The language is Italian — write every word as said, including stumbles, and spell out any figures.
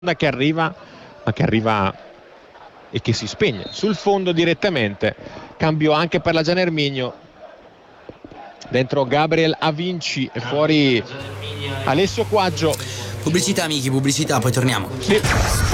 che arriva, ma che arriva e che si spegne sul fondo direttamente. Cambio anche per la Gianermigno, dentro Gabriel Avinci e fuori Alessio Quaggio. Pubblicità amici, pubblicità, poi torniamo. Sì.